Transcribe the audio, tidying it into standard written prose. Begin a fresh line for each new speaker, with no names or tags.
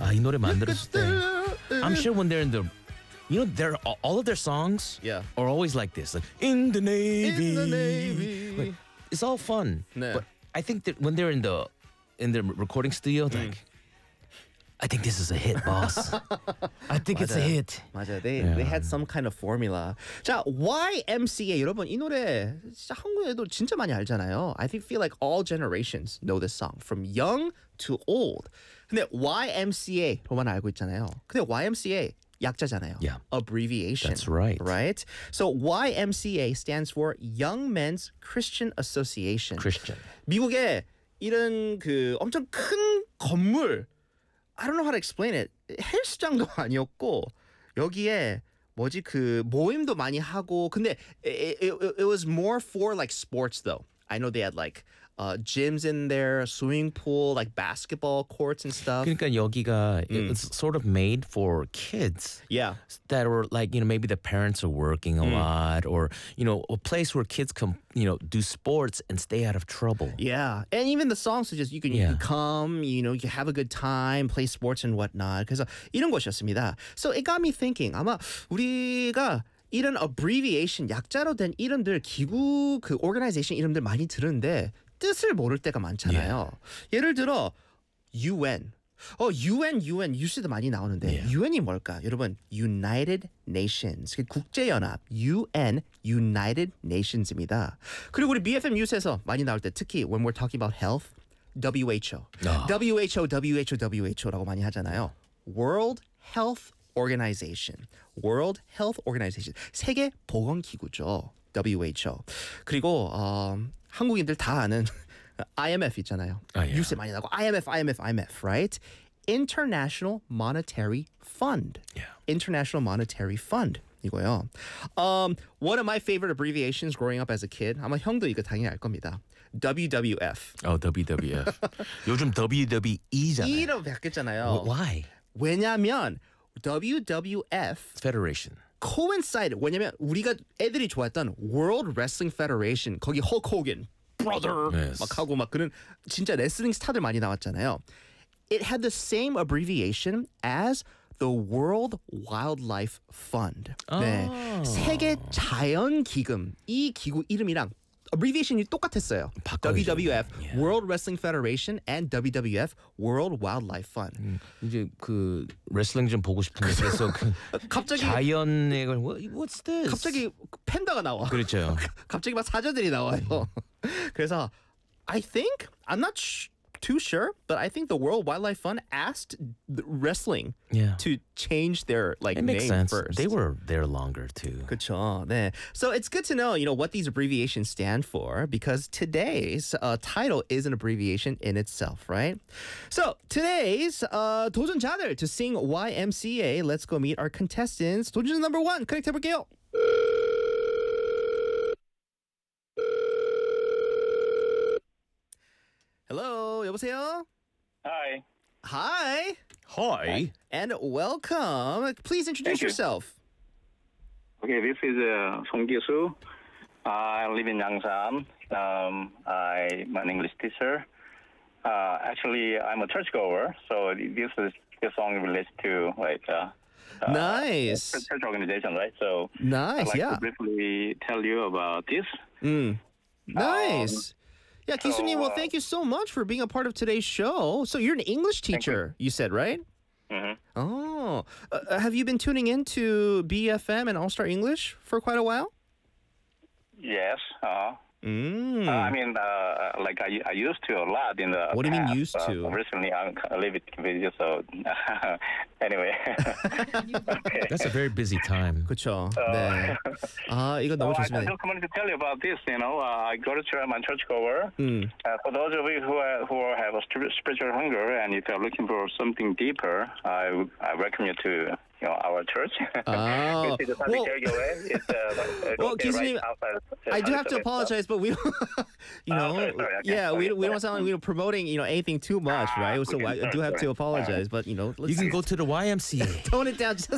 이 노래 만들었을 때 I'm sure when they're in the they're all of their songs
Yeah.
are always like this. Like in the Navy.
In the Navy.
Like, it's all fun.
네.
But I think that when they're in the recording studio, like I think this is a hit, boss. I think it's a hit.
맞아요. They had some kind of formula. 자, YMCA 여러분 이 노래 진짜 한국에도 진짜 많이 알잖아요. I feel like all generations know this song from young to old. 근데 YMCA로만 알고 있잖아요. 근데 YMCA 약자잖아요.
Yeah.
Abbreviation.
That's right.
Right? So YMCA stands for Young Men's Christian Association.
Christian.
미국에 이런 그 엄청 큰 건물 I don't know how to explain it. 헬스장도 아니었고 여기에 뭐지 그 모임도 많이 하고 근데 it was more for like sports though. I know they had like gyms in there, swimming pool, like basketball courts and stuff.
그러니까 여기가 it's sort of made for kids.
Yeah.
That are like, maybe the parents are working a lot or, a place where kids can, do sports and stay out of trouble.
Yeah. And even the songs suggest you can come, you can have a good time, play sports and whatnot. 그래서 이런 것이었습니다. So it got me thinking. 아마 우리가 이런 abbreviation, 약자로 된 이름들, 기구, 그 organization 이름들 많이 들은데 뜻을 모를 때가 많잖아요. 예를 들어 UN. UN 뉴스도 많이 나오는데 UN이 뭘까? 여러분, United Nations. 국제연합, UN, United Nations입니다. 그리고 우리 BFM 뉴스에서 많이 나올 때 특히 when we're talking about health, WHO. WHO라고 많이 하잖아요. World Health Organization. World Health Organization. 세계 보건기구죠. WHO. 그리고 한국인들 다 아는 IMF 있잖아요. 뉴스에 많이 나고 IMF, right? International Monetary Fund.
Yeah.
International Monetary Fund. 이거요. One of my favorite abbreviations growing up as a kid. 아마 형도 이거 당연히 알 겁니다. WWF.
WWF. 요즘 WWE잖아요.
E로 바뀌었잖아요.
Why?
왜냐면 WWF
Federation.
coincided. 왜냐면 우리가 애들이 좋아했던 World Wrestling Federation 거기 Hulk Hogan, brother
Yes.
막 하고 막 그런 진짜 레슬링 스타들 많이 나왔잖아요. It had the same abbreviation as the World Wildlife Fund. 네, 세계 자연 기금 이 기구 이름이랑 abbreviation이 똑같았어요.
바꿔야죠.
WWF World Wrestling Federation and WWF World Wildlife Fund.
이제 그 레슬링 좀 보고 싶은데 그래서 그
갑자기
자연의 what's this?
갑자기 팬다가 나와.
그렇죠.
갑자기 막 사자들이 나와요. 그래서 I think I'm not too sure, but I think the World Wildlife Fund asked the wrestling to change their
it makes
name
sense.
first.
They were there longer too.
그렇죠. 네. So it's good to know, what these abbreviations stand for because today's title is an abbreviation in itself, right? So today's 도전자들 to sing YMCA. Let's go meet our contestants. 도전자 number 1 connect 해볼게요. Hello, 여보세요?
Hi.
Hi.
Hi.
And welcome. Please introduce
Thank you.
yourself.
Okay, this is Song Gi-soo. I live in Yangsan. I'm an English teacher. Actually, I'm a churchgoer, so this song relates to
Nice.
church organization, right? So
Nice,
I'd like
yeah.
to briefly tell you about this.
Nice. Yeah, Ki-soo-님, well,
so,
thank you so much for being a part of today's show. So you're an English teacher, you said, right?
Mm-hmm.
Oh. Have you been tuning in to BFM and All-Star English for quite a while?
Yes. I mean, I used to a lot in the
What do you mean
past,
used to?
Recently, I'm a little bit confused, so anyway. Okay.
That's a very busy time.
그렇죠. 네. 이거 너무
I
좋습니다.
just wanted to tell you about this. I go to church. I'm a churchgoer. For those of you who have a spiritual hunger and if you're looking for something deeper, I recommend you to our church.
Oh.
It's
Well, Ki-soo-님, I do have to apologize, but we don't,
sorry, okay.
we don't sound like we're promoting, anything too much, right? So I do have to apologize, but, let's
You can go to the YMCA.
tone it down just